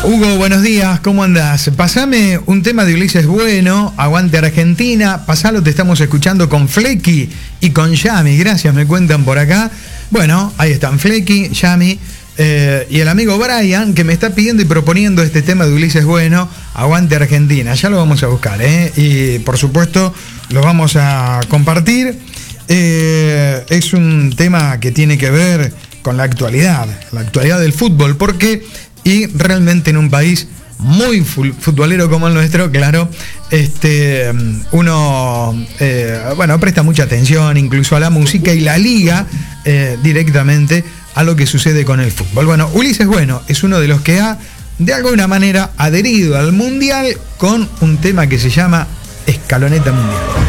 Hugo, buenos días, ¿cómo andás? Pasame un tema de Ulises Bueno, Aguante Argentina, pasalo, te estamos escuchando con Flecky y con Yami, gracias, me cuentan por acá. Bueno, ahí están Flecky, Yami y el amigo Brian, que me está pidiendo y proponiendo este tema de Ulises Bueno, Aguante Argentina, ya lo vamos a buscar, y por supuesto lo vamos a compartir. Es un tema que tiene que ver con la actualidad del fútbol, porque y realmente en un país muy futbolero como el nuestro, claro, uno presta mucha atención incluso a la música y la liga directamente a lo que sucede con el fútbol. Bueno, Ulises Bueno es uno de los que ha de alguna manera adherido al Mundial con un tema que se llama Escaloneta Mundial.